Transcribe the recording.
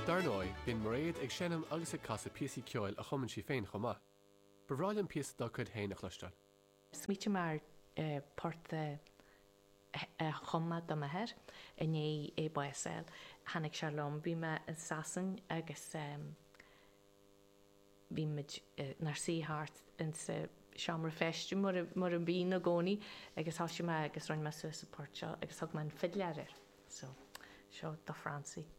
Darnóid bín mréad ag sénam agus ag casa píosaí ceoil a chumann sí féin chomá. Bhráilm píos dá chud héin a chluisteáil. Smíte mar porta chuma do maithir a ní é basil. Hannig se lom bhí me an sasan agus bhí me nar síthart in sa seamra feistú mar an bí na gcónaí agus thoisi me agus roinn me suas a porteo agus thug me an fidlearir. So, seo do Fransaí.